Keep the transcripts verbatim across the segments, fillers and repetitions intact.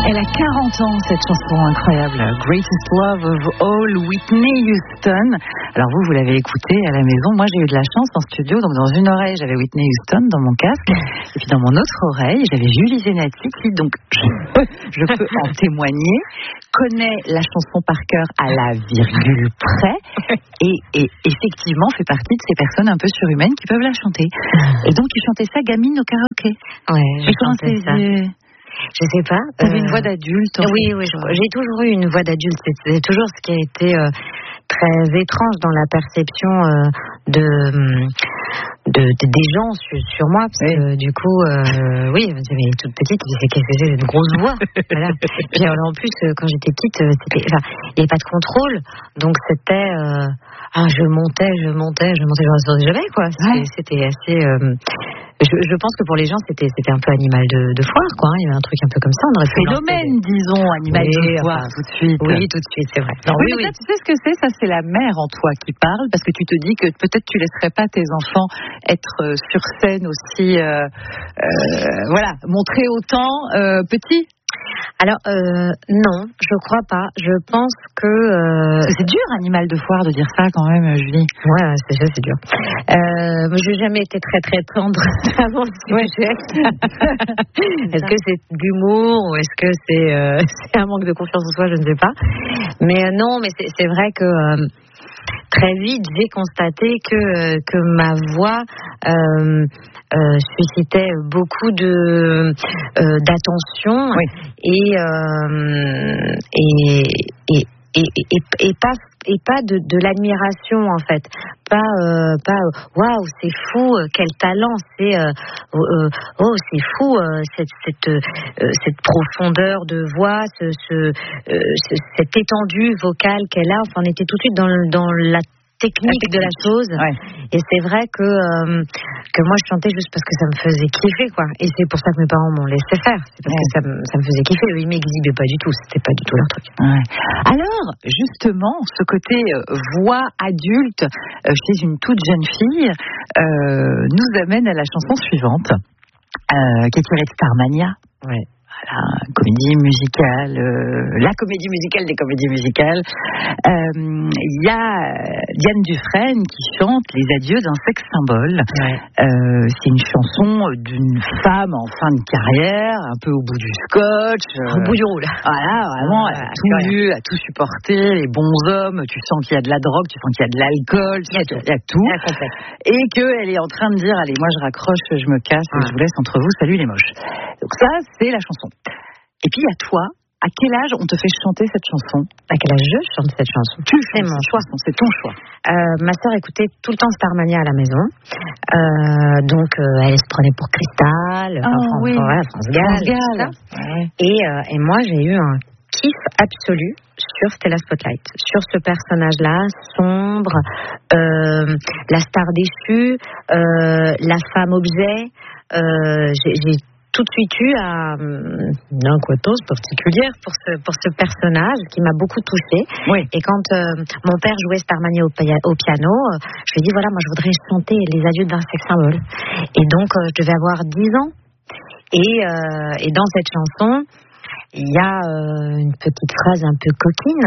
Elle a quarante ans, cette chanson incroyable, Greatest Love of All, Whitney Houston. Alors vous, vous l'avez écoutée à la maison. Moi, j'ai eu de la chance en studio. Donc dans une oreille, j'avais Whitney Houston dans mon casque. Et puis dans mon autre oreille, j'avais Julie Zenati qui, donc, je peux, je peux en témoigner, connaît la chanson par cœur à la virgule près. Et, et effectivement, fait partie de ces personnes un peu surhumaines qui peuvent la chanter. Et donc, il chantait ça gamine au karaoké. Ouais, je chantais ça. Des... Je sais pas. T'avais euh... une voix d'adulte. Oui, oui, je... j'ai toujours eu une voix d'adulte. C'est toujours ce qui a été euh, très étrange dans la perception euh, de, de, de des gens sur, sur moi, parce oui. que du coup, euh, oui, j'avais toute petite, je disais qu'est-ce que c'est cette grosse voix. Voilà. Puis alors, en plus, quand j'étais petite, c'était, enfin, il n'y avait pas de contrôle, donc c'était, euh, ah, je montais, je montais, je montais, je ne restais jamais, quoi. C'était, ouais. c'était assez. Euh, Je, je pense que pour les gens, c'était, c'était un peu animal de, de foire, quoi. Il y avait un truc un peu comme ça. On aurait phénomène, des... disons, animal oui, de foire, enfin, tout de suite. Oui, tout de suite, c'est vrai. Non, oui, oui, mais ça, oui. Tu sais ce que c'est? Ça, c'est la mère en toi qui parle, parce que tu te dis que peut-être tu laisserais pas tes enfants être sur scène aussi, euh, euh, voilà, montrer autant euh, petit. Alors euh, non, je crois pas. Je pense que euh... c'est dur, animal de foire, de dire ça quand même, Julie. Ouais, c'est ça, c'est dur. Euh, j'ai jamais été très très tendre avant le sujet. Est-ce que c'est de l'humour ou est-ce que c'est, euh, c'est un manque de confiance en soi, je ne sais pas. Mais euh, non, mais c'est, c'est vrai que euh, très vite j'ai constaté que que ma voix euh, Euh, suscitait beaucoup de euh, d'attention oui. et, euh, et, et et et et pas et pas de, de l'admiration en fait, pas euh, pas waouh c'est fou, quel talent, c'est euh, euh, oh c'est fou euh, cette cette euh, cette profondeur de voix, ce, ce, euh, ce cette étendue vocale qu'elle a. Enfin, on était tout de suite dans le, dans la technique de la chose, ouais. Et c'est vrai que euh, que moi je chantais juste parce que ça me faisait kiffer, quoi, et c'est pour ça que mes parents m'ont laissé faire, c'est parce ouais. que ça me, ça me faisait kiffer. Eux, ils m'exhibaient pas du tout, c'était pas du tout leur truc. Ouais. Alors justement, ce côté euh, voix adulte euh, chez une toute jeune fille euh, nous amène à la chanson suivante euh, qui est tirée de Starmania. Ouais. Voilà, comédie musicale, euh, la comédie musicale des comédies musicales. Il euh, y a Diane Dufresne qui chante Les adieux d'un sexe symbole. Ouais. Euh, c'est une chanson d'une femme en fin de carrière, un peu au bout du scotch. Euh, au bout du roule. Voilà, vraiment, elle a tout vu, a tout supporté, les bons hommes, tu sens qu'il y a de la drogue, tu sens qu'il y a de l'alcool, il y a tout. Il y a tout. Et qu'elle est en train de dire, allez, moi je raccroche, je me casse, ouais. Et je vous laisse entre vous, salut les moches. Donc ça, c'est la chanson. Et puis à toi, à quel âge on te fait chanter cette chanson? À quel âge je chante cette chanson? Tu c'est mon choix, chanson, c'est ton choix. Euh, ma sœur écoutait tout le temps Starmania à la maison, euh, donc euh, elle se prenait pour Cristal, oh, enfin, oui. enfin, voilà, France Gall, France Gall. Ouais. Et, euh, et moi j'ai eu un kiff absolu sur Stella Spotlight, sur ce personnage-là, sombre, euh, la star déchue, euh, la femme objet. Euh, j'ai, j'ai tout de suite eu à une incohétence particulière pour ce, pour ce personnage qui m'a beaucoup touchée. Oui. Et quand euh, mon père jouait Starmania au, au piano, euh, je lui ai dit voilà, moi je voudrais chanter Les adieux d'un sexe symbole. Et donc euh, je devais avoir dix ans. Et, euh, et dans cette chanson, il y a euh, une petite phrase un peu coquine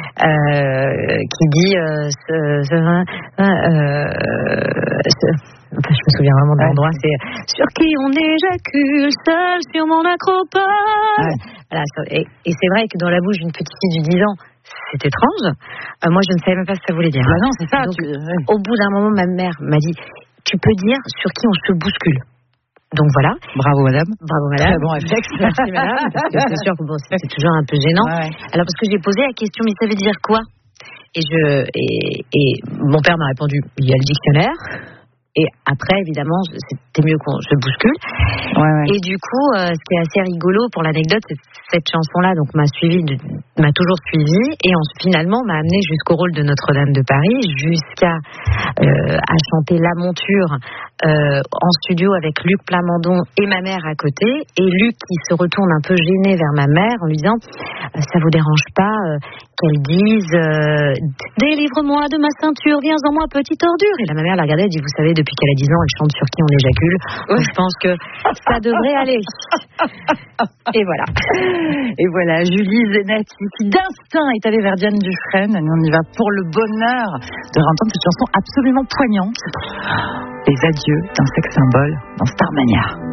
euh, qui dit euh, ce, ce, euh, ce, enfin, je me souviens vraiment de l'endroit, ouais. C'est sur qui on éjacule seul sur mon acropole. Ouais. Voilà, et, et c'est vrai que dans la bouche d'une petite fille de dix ans, c'est étrange. Euh, moi, je ne savais même pas ce que ça voulait dire. Bah non, c'est ça. Donc, tu... ouais. Au bout d'un moment, ma mère m'a dit tu peux dire sur qui on se bouscule. Donc voilà. Bravo madame. Bravo madame. Très bon réflexe. Merci madame. Parce que c'est sûr que bon, c'est, c'est toujours un peu gênant. Ouais. Alors parce que j'ai posé la question, mais ça veut dire quoi? Et je et, et mon père m'a répondu il y a le dictionnaire. Et après, évidemment, c'était mieux qu'on se bouscule. Ouais, ouais. Et du coup, euh, ce qui est assez rigolo pour l'anecdote, c'est cette chanson-là, donc m'a suivi, de, m'a toujours suivi, et en, finalement m'a amené jusqu'au rôle de Notre-Dame de Paris, jusqu'à euh, à chanter La Monture euh, en studio avec Luc Plamondon et ma mère à côté, et Luc qui se retourne un peu gêné vers ma mère en lui disant euh, ça vous dérange pas euh, qu'elle dise euh, délivre-moi de ma ceinture, viens en moi petite ordure. Et là ma mère la regardait, elle dit vous savez depuis qu'elle a dix ans elle chante sur qui on éjacule. Donc, je pense que ça devrait aller. Et voilà. Et voilà, Julie Zenati qui d'instinct est allée vers Diane Dufresne. Nous on y va pour le bonheur de entendre cette chanson absolument poignante. Les adieux d'un sex symbole dans Starmania.